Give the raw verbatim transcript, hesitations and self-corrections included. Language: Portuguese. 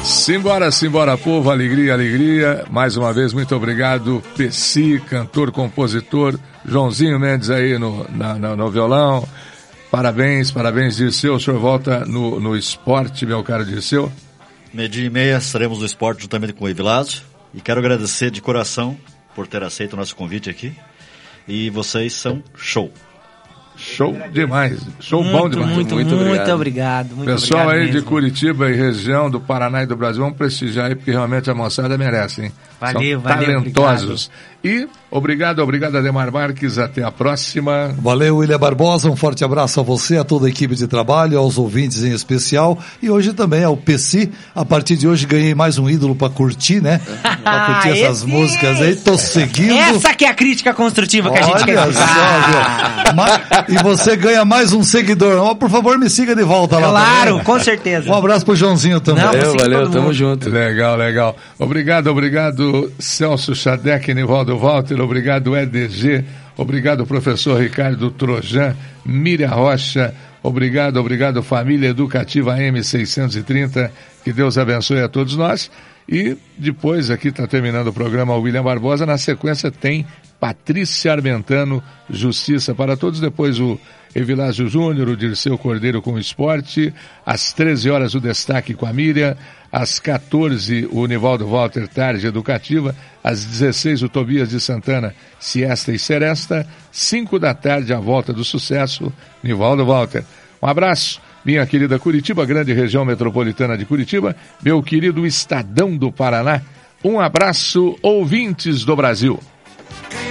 Simbora, simbora, povo, alegria, alegria. Mais uma vez, muito obrigado, Peci, cantor, compositor, Joãozinho Mendes aí no, na, no, no violão. Parabéns, parabéns, Dirceu. O senhor volta no, no esporte, meu caro Dirceu? Meio-dia e meia estaremos no esporte juntamente com o Evilásio. E quero agradecer de coração por ter aceito o nosso convite aqui. E vocês são show. Show demais, show muito, bom demais. Muito, muito, muito obrigado. Muito obrigado muito Pessoal obrigado aí mesmo. de Curitiba e região do Paraná e do Brasil, vamos prestigiar aí, porque realmente a moçada merece, hein? Valeu, São valeu, talentosos. Obrigado. E obrigado, obrigado Ademar Marques, até a próxima. Valeu, William Barbosa, um forte abraço a você, a toda a equipe de trabalho, aos ouvintes em especial, e hoje também ao Peci. A partir de hoje ganhei mais um ídolo pra curtir, né? Pra curtir essas Esse... músicas aí, tô seguindo. Essa que é a crítica construtiva que Olha a gente quer só, viu? Mas, e você ganha mais um seguidor. Oh, por favor, me siga de volta lá. Claro, também. Com certeza. Um abraço pro Joãozinho também. Não, valeu, valeu, tamo junto. Legal, legal. Obrigado, obrigado, Celso Xadec, Nivaldo Walter, obrigado, E D G, obrigado, professor Ricardo Trojan, Miriam Rocha, obrigado, obrigado, família educativa M seiscentos e trinta, que Deus abençoe a todos nós. E depois, aqui está terminando o programa, o William Barbosa, na sequência tem Patrícia Armentano, Justiça para Todos, depois o Evilásio Júnior, o Dirceu Cordeiro com o esporte, às treze horas o destaque com a Miriam, às quatorze o Nivaldo Walter, tarde educativa, às dezesseis o Tobias de Santana, siesta e seresta, cinco da tarde a volta do sucesso, Nivaldo Walter. Um abraço, minha querida Curitiba, grande região metropolitana de Curitiba, meu querido Estadão do Paraná, um abraço, ouvintes do Brasil.